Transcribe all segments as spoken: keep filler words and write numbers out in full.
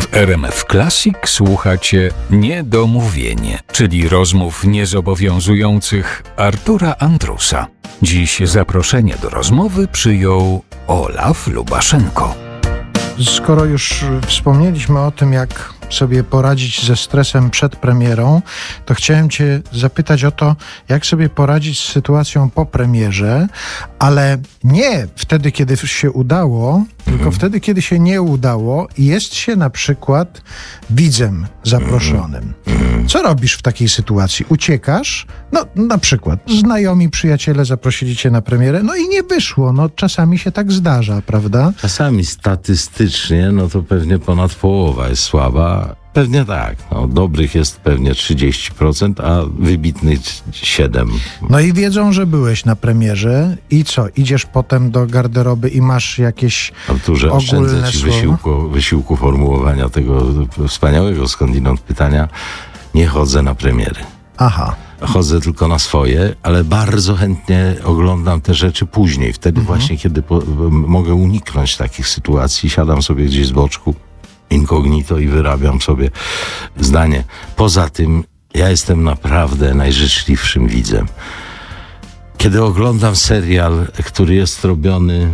W R M F Classic słuchacie Niedomówienie, czyli rozmów niezobowiązujących Artura Andrusa. Dziś zaproszenie do rozmowy przyjął Olaf Lubaszenko. Skoro już wspomnieliśmy o tym, jak sobie poradzić ze stresem przed premierą, to chciałem Cię zapytać o to, jak sobie poradzić z sytuacją po premierze, ale nie wtedy, kiedy się udało, tylko mm. wtedy, kiedy się nie udało i jest się na przykład widzem zaproszonym. Mm. Co robisz w takiej sytuacji? Uciekasz? No na przykład znajomi, przyjaciele zaprosili Cię na premierę, no i nie wyszło. No czasami się tak zdarza, prawda? Czasami statystycznie, no to pewnie ponad połowa jest słaba. Pewnie tak. No, dobrych jest pewnie trzydzieści procent, a wybitnych siedem procent. No i wiedzą, że byłeś na premierze i co? Idziesz potem do garderoby i masz jakieś Arturze, ogólne oszczędzę ci słowa? wysiłku, wysiłku formułowania tego wspaniałego skądinąd pytania. Nie chodzę na premiery. Aha. Chodzę tylko na swoje, ale bardzo chętnie oglądam te rzeczy później. Wtedy mhm. właśnie, kiedy po, mogę uniknąć takich sytuacji, siadam sobie gdzieś z boczku, incognito i wyrabiam sobie zdanie. Poza tym ja jestem naprawdę najżyczliwszym widzem. Kiedy oglądam serial, który jest robiony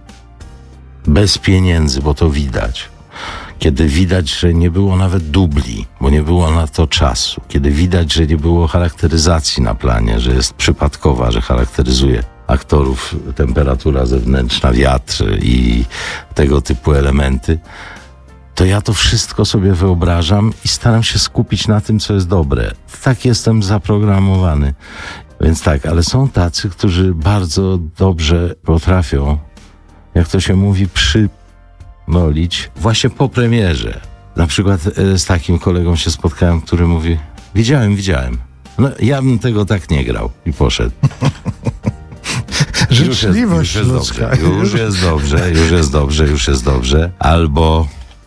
bez pieniędzy, bo to widać, kiedy widać, że nie było nawet dubli, bo nie było na to czasu, kiedy widać, że nie było charakteryzacji na planie, że jest przypadkowa, że charakteryzuje aktorów temperatura zewnętrzna, wiatr i tego typu elementy, to ja to wszystko sobie wyobrażam i staram się skupić na tym, co jest dobre. Tak jestem zaprogramowany. Więc tak, ale są tacy, którzy bardzo dobrze potrafią, jak to się mówi, przynolić właśnie po premierze. Na przykład z takim kolegą się spotkałem, który mówi: widziałem, widziałem. No ja bym tego tak nie grał i poszedł. Życzliwość już jest, już jest dobrze, już jest dobrze, już jest dobrze, już jest dobrze. Albo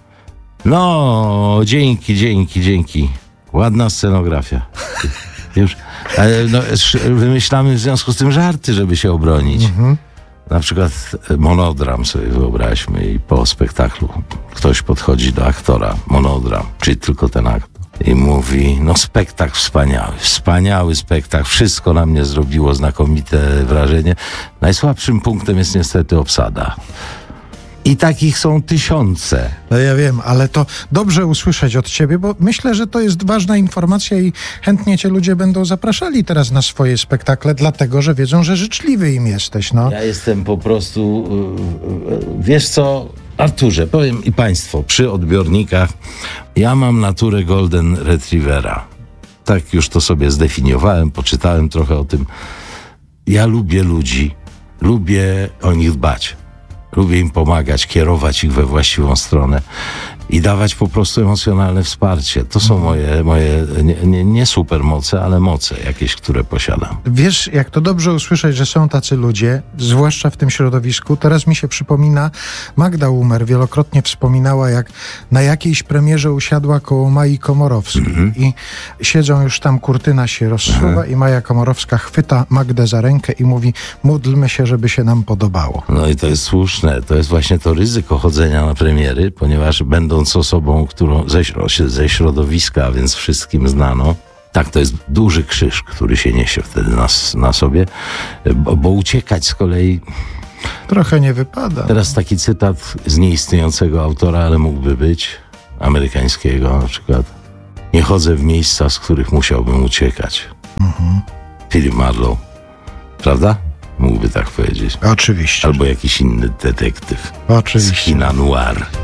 no, dzięki, dzięki, dzięki. Ładna scenografia. Już, ale no, wymyślamy w związku z tym żarty, żeby się obronić. Mhm. Na przykład monodram sobie wyobraźmy i po spektaklu ktoś podchodzi do aktora, monodram, czyli tylko ten aktor, i mówi: no spektakl wspaniały, wspaniały spektakl, wszystko na mnie zrobiło znakomite wrażenie. Najsłabszym punktem jest niestety obsada. I takich są tysiące. No ja wiem, ale to dobrze usłyszeć od Ciebie, bo myślę, że to jest ważna informacja i chętnie Cię ludzie będą zapraszali teraz na swoje spektakle, dlatego, że wiedzą, że życzliwy im jesteś, no. Ja jestem po prostu... Wiesz co, Arturze, powiem i Państwu, przy odbiornikach, ja mam naturę Golden Retrievera. Tak już to sobie zdefiniowałem, poczytałem trochę o tym. Ja lubię ludzi, lubię o nich dbać. Lubię im pomagać, kierować ich we właściwą stronę i dawać po prostu emocjonalne wsparcie. To są moje, moje nie, nie, nie supermoce, ale moce jakieś, które posiadam. Wiesz, jak to dobrze usłyszeć, że są tacy ludzie, zwłaszcza w tym środowisku. Teraz mi się przypomina, Magda Umer wielokrotnie wspominała, jak na jakiejś premierze usiadła koło Mai Komorowskiej mm-hmm. i siedzą już tam, kurtyna się rozsuwa mm-hmm. i Maja Komorowska chwyta Magdę za rękę i mówi: módlmy się, żeby się nam podobało. No i to jest słuszne. To jest właśnie to ryzyko chodzenia na premiery, ponieważ będąc osobą, którą ze, ze środowiska, więc wszystkim znano, tak, to jest duży krzyż, który się niesie wtedy na, na sobie, bo, bo uciekać z kolei trochę nie wypada. Teraz taki cytat z nieistniejącego autora, ale mógłby być, amerykańskiego na przykład: nie chodzę w miejsca, z których musiałbym uciekać. Mhm. Philip Marlowe, prawda? Mógłby tak powiedzieć. Oczywiście. Albo jakiś inny detektyw. Oczywiście. Z kina noir.